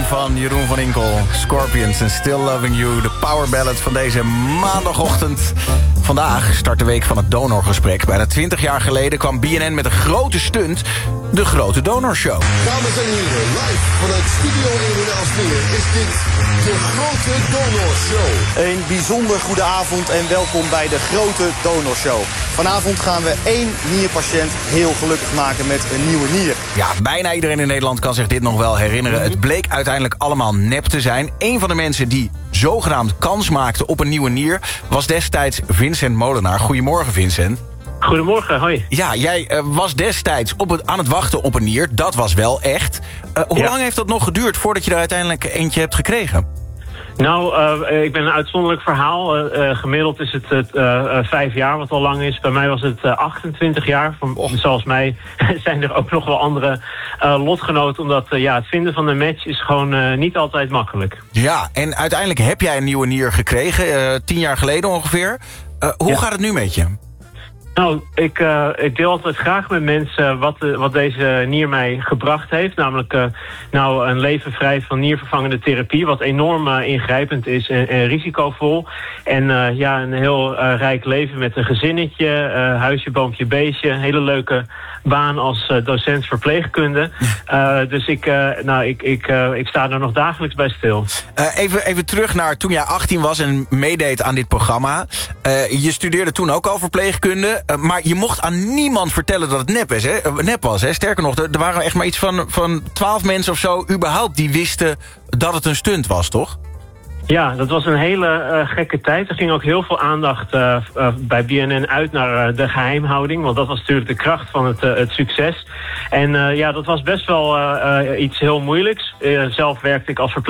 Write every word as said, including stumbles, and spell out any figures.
van Jeroen van Inkel. Scorpions en Still Loving You. De power ballad van deze maandagochtend. Vandaag start de week van het donorgesprek. Bijna twintig jaar geleden kwam B N N met een grote stunt. De Grote Donorshow. Dames en heren, live vanuit Studio één in Aalsmeer is dit de Grote Donorshow. Een bijzonder goede avond en welkom bij de Grote Donorshow. Vanavond gaan we één nierpatiënt heel gelukkig maken met een nieuwe nier. Ja, bijna iedereen in Nederland kan zich dit nog wel herinneren. Het bleek uiteindelijk allemaal nep te zijn. Een van de mensen die zogenaamd kans maakte op een nieuwe nier was destijds Vincent Molenaar. Goedemorgen, Vincent. Goedemorgen, hoi. Ja, jij uh, was destijds op het, aan het wachten op een nier. Dat was wel echt. Uh, hoe Ja. lang heeft dat nog geduurd voordat je er uiteindelijk eentje hebt gekregen? Nou, uh, ik ben een uitzonderlijk verhaal. Uh, uh, gemiddeld is het uh, uh, vijf jaar, wat al lang is. Bij mij was het uh, achtentwintig jaar. Van, Oh. Zoals mij zijn er ook nog wel andere uh, lotgenoten. Omdat uh, ja, het vinden van een match is gewoon uh, niet altijd makkelijk. Ja, en uiteindelijk heb jij een nieuwe nier gekregen. Uh, tien jaar geleden ongeveer. Uh, hoe Ja. gaat het nu met je? Nou, ik, uh, ik deel altijd graag met mensen wat, uh, wat deze nier mij gebracht heeft. Namelijk uh, nou, een leven vrij van niervervangende therapie. Wat enorm uh, ingrijpend is en, en risicovol. En uh, ja, een heel uh, rijk leven met een gezinnetje, uh, huisje, boompje, beestje. Een hele leuke baan als uh, docent verpleegkunde. Uh, dus ik, uh, nou, ik, ik, uh, ik sta er nog dagelijks bij stil. Uh, even, even terug naar toen jij achttien was en meedeed aan dit programma. Uh, je studeerde toen ook al verpleegkunde. Uh, maar je mocht aan niemand vertellen dat het nep, is, hè? Uh, nep was. Hè? Sterker nog, er, er waren echt maar iets van, van twaalf mensen of zo überhaupt die wisten dat het een stunt was, toch? Ja, dat was een hele uh, gekke tijd. Er ging ook heel veel aandacht uh, uh, bij B N N uit naar uh, de geheimhouding. Want dat was natuurlijk de kracht van het, uh, het succes. En uh, ja, dat was best wel uh, uh, iets heel moeilijks. Uh, zelf werkte ik als verpleegkundige